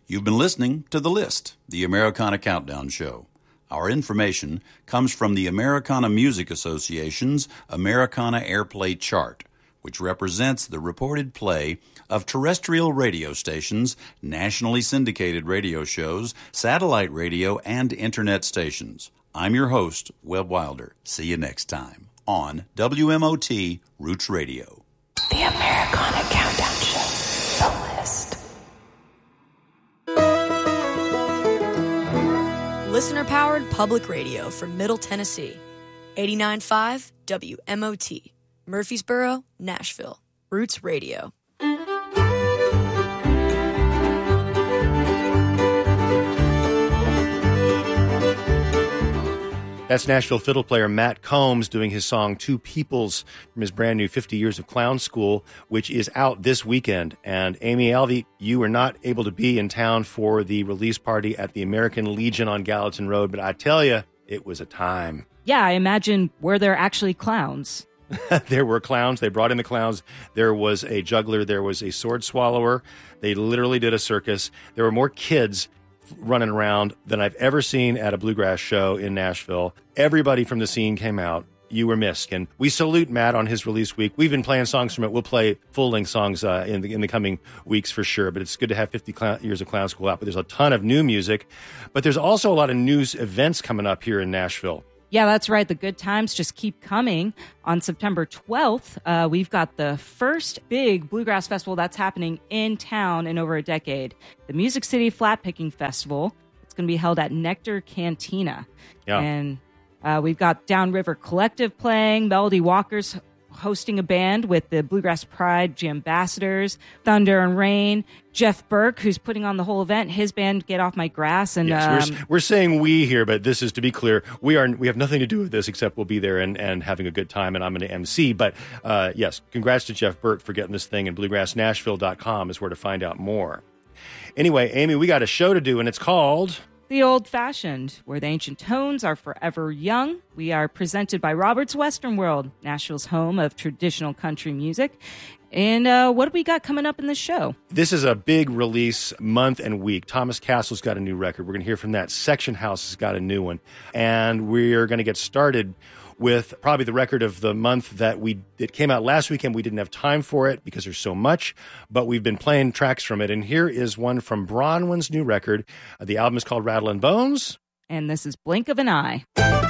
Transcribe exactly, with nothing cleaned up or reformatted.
You've been listening to The List, the Americana Countdown Show. Our information comes from the Americana Music Association's Americana Airplay Chart, which represents the reported play of terrestrial radio stations, nationally syndicated radio shows, satellite radio, and internet stations. I'm your host, Webb Wilder. See you next time on W M O T Roots Radio. The Americana Countdown Show. The List. Listener-powered public radio from Middle Tennessee. eighty-nine point five W M O T. Murfreesboro, Nashville. Roots Radio. That's Nashville fiddle player Matt Combs doing his song Two Peoples from his brand new fifty Years of Clown School, which is out this weekend. And Amy Alvey, you were not able to be in town for the release party at the American Legion on Gallatin Road, but I tell you, it was a time. Yeah, I imagine were there actually clowns? There were clowns. They brought in the clowns. There was a juggler. There was a sword swallower. They literally did a circus. There were more kids running around than I've ever seen at a bluegrass show in Nashville. Everybody from the scene came out. You were missed. And we salute Matt on his release week. We've been playing songs from it. We'll play full-length songs uh, in, the, in the coming weeks for sure. But it's good to have fifty clown, Years of Clown School out. But there's a ton of new music. But there's also a lot of news events coming up here in Nashville. Yeah, that's right. The good times just keep coming. On September twelfth, uh, we've got the first big bluegrass festival that's happening in town in over a decade. The Music City Flat Picking Festival. It's going to be held at Nectar Cantina. Yeah. And uh, we've got Downriver Collective playing, Melody Walker's hosting a band with the Bluegrass Pride Jambassadors, Thunder and Rain, Jeff Burke, who's putting on the whole event, his band Get Off My Grass. And yes, um, we're, we're saying we here, but this is to be clear. We are we have nothing to do with this except we'll be there and, and having a good time, and I'm going to M C. But uh, yes, congrats to Jeff Burke for getting this thing, and bluegrass nashville dot com is where to find out more. Anyway, Amy, we got a show to do, and it's called The Old Fashioned, where the ancient tones are forever young. We are presented by Robert's Western World, Nashville's home of traditional country music. And uh, what do we got coming up in the show? This is a big release month and week. Thomas Castle's got a new record. We're going to hear from that. Section House has got a new one. And we're going to get started with probably the record of the month that we it came out last weekend. We didn't have time for it because there's so much, but we've been playing tracks from it. And here is one from Bronwyn's new record. The album is called Rattle and Bones. And this is Blink of an Eye.